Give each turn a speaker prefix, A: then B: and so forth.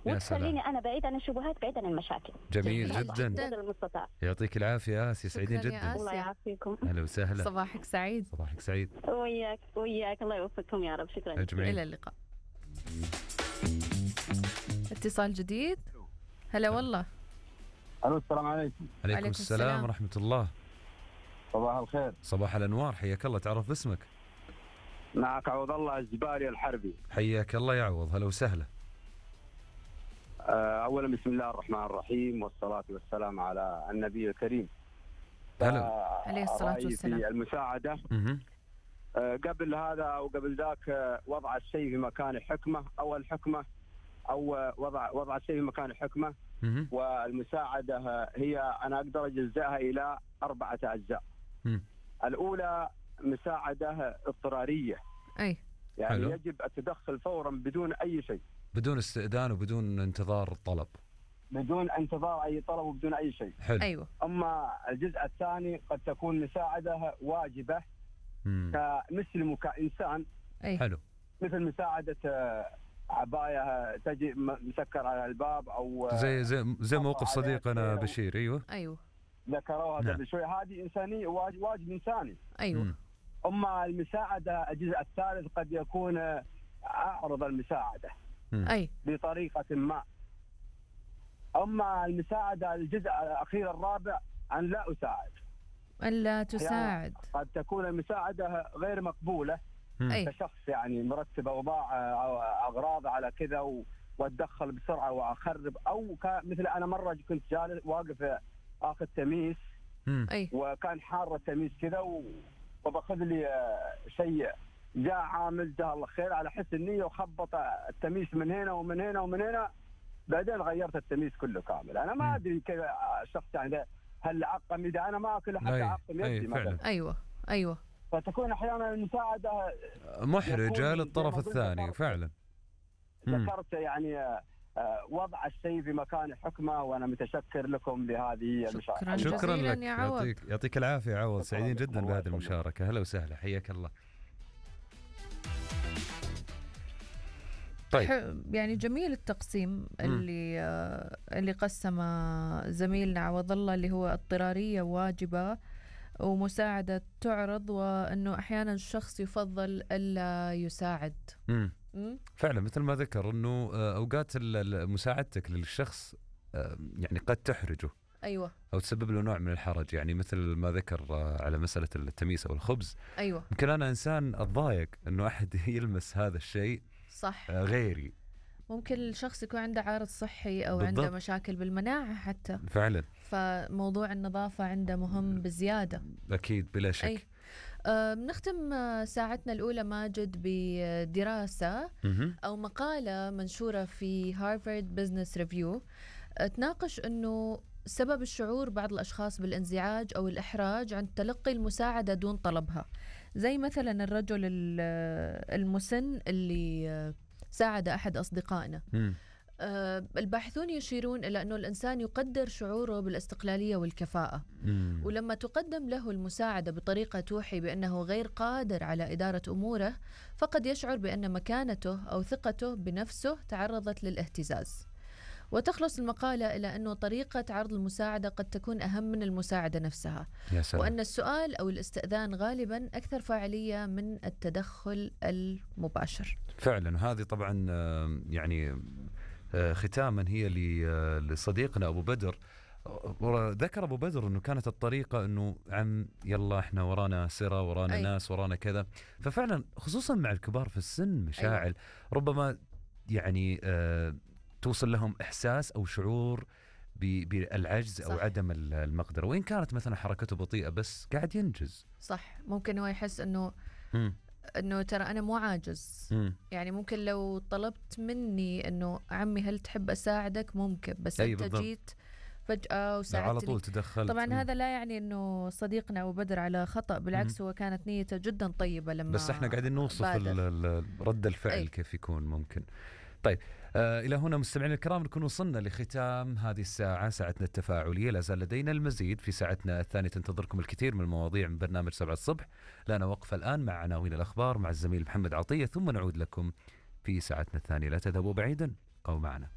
A: يا سلام.
B: وتخليني انا بعيد عن الشبهات، بعيد عن المشاكل.
A: جميل جدا.
B: قدر المستطاع.
A: يعطيك العافية آسيا، سعيدين جدا.
B: الله يعافيكم.
A: أهلا وسهلا.
C: صباحك سعيد.
A: صباحك سعيد.
B: وياك الله يوفقكم يا رب. شكرا
A: أجمعين.
C: إلى اللقاء. اتصال جديد. هلا والله.
D: الو السلام عليكم.
A: عليكم السلام ورحمة الله.
D: صباح الخير.
A: صباح الأنوار، حياك الله، تعرف باسمك؟
D: معك عوض الله الجباري الحربي.
A: حياك الله يا عوض، هلا وسهلا.
D: اولا بسم الله الرحمن الرحيم والصلاه والسلام على النبي الكريم.
A: هلا.
C: عليه الصلاه والسلام.
D: في المساعده قبل هذا او قبل ذاك وضع الشيء في مكان الحكمه او الحكمه او وضع الشيء في مكان الحكمه. والمساعده هي انا اقدر اجزئها الى 4 أجزاء. الاولى مساعده اضطراريه،
C: اي
D: يعني
A: حلو.
D: يجب التدخل فورا بدون اي شيء،
A: بدون استئذان وبدون انتظار الطلب،
D: بدون انتظار اي طلب وبدون اي شيء.
A: حلو.
C: ايوه.
D: اما الجزء الثاني قد تكون مساعده واجبه كمسلم وكانسان.
C: أي.
A: حلو.
D: مثل مساعده عبايه تجي مسكر على الباب او
A: زي موقف صديقنا بشير.
C: ايوه
D: ذكروها قبل شوي. هذه انسانيه، واجب انساني.
C: ايوه.
D: اما المساعده الجزء الثالث قد يكون اعرض المساعده
C: اي
D: بطريقه ما. اما المساعده الجزء الاخير الرابع ان لا اساعد،
C: ان لا تساعد.
D: قد تكون المساعده غير مقبوله كشخص، يعني مرتب اوضاع اغراض على كذا واتدخل بسرعه واخرب، او مثل انا مره كنت جالس واقف اخذ تميس وكان حار التميس كذا وباخذ لي شيء، جاء عامل جزاه الله خير على حسن النيه وخبط التميس من هنا ومن هنا ومن هنا، بعدين غيرت التميس كله كامل. انا ما ادري كيف الشخص يعني هل عقم، اذا انا ما اكل حتى عقم يدي مثلا.
C: ايوه
D: فتكون احيانا المساعده
A: محرجه للطرف الثاني فعلا.
D: ذكرت يعني وضع الشيء في مكان حكمه، وانا متشكر لكم لهذه المشاركه.
A: شكرا لك، يعطيك العافيه يا عوض، سعيدين جدا بهذه المشاركه. هلا وسهلا، حياك الله.
C: طيب يعني جميل التقسيم اللي قسمه زميلنا عوض الله، اللي هو اضطراريه واجبه ومساعده تعرض، وانه احيانا الشخص يفضل الا يساعد.
A: فعلا مثل ما ذكر انه اوقات مساعدتك للشخص يعني قد تحرجه.
C: ايوه.
A: او تسبب له نوع من الحرج، يعني مثل ما ذكر على مساله التميس او الخبز.
C: ايوه.
A: يمكن انا انسان اتضايق انه احد يلمس هذا الشيء
C: صح
A: غيري.
C: ممكن الشخص يكون عنده عارض صحي او
A: بالضبط.
C: عنده مشاكل بالمناعه حتى
A: فعلا،
C: فموضوع النظافه عنده مهم بزياده.
A: اكيد بلا شك.
C: بنختم ساعتنا الأولى ماجد بدراسة أو مقالة منشورة في هارفارد بزنس ريفيو تناقش أنه سبب الشعور بعض الأشخاص بالانزعاج أو الإحراج عند تلقي المساعدة دون طلبها، زي مثلا الرجل المسن اللي ساعد أحد أصدقائنا. الباحثون يشيرون إلى أنه الإنسان يقدر شعوره بالاستقلالية والكفاءة، ولما تقدم له المساعدة بطريقة توحي بأنه غير قادر على إدارة أموره، فقد يشعر بأن مكانته أو ثقته بنفسه تعرضت للاهتزاز. وتخلص المقالة إلى أنه طريقة عرض المساعدة قد تكون أهم من المساعدة نفسها، وأن السؤال أو الاستئذان غالبا أكثر فاعلية من التدخل المباشر.
A: فعلا هذه طبعا يعني ختاما هي لصديقنا أبو بدر. ذكر أبو بدر أنه كانت الطريقة أنه عم يلا إحنا ورانا سرة، ورانا ناس، ورانا كذا. ففعلا خصوصا مع الكبار في السن مشاعل ربما يعني توصل لهم إحساس أو شعور بالعجز أو عدم المقدرة، وإن كانت مثلا حركته بطيئة بس قاعد ينجز.
C: صح، ممكن هو يحس أنه ترى أنا مو عاجز. يعني ممكن لو طلبت مني أنه عمي هل تحب أساعدك ممكن، بس أنت جيت فجأة وساعدتني
A: على طول تدخلت.
C: طبعا هذا لا يعني أنه صديقنا أبو بدر على خطأ، بالعكس هو كانت نيته جدا طيبة لما
A: بس احنا قاعدين نوصف رد الفعل كيف يكون ممكن. طيب إلى هنا مستمعينا الكرام نكون وصلنا لختام هذه الساعة، ساعتنا التفاعلية. لا زال لدينا المزيد في ساعتنا الثانية، تنتظركم الكثير من المواضيع من برنامج 7 الصبح. لنا وقفة الآن مع عناوين الأخبار مع الزميل محمد عطية، ثم نعود لكم في ساعتنا الثانية. لا تذهبوا بعيدا، بقوا معنا.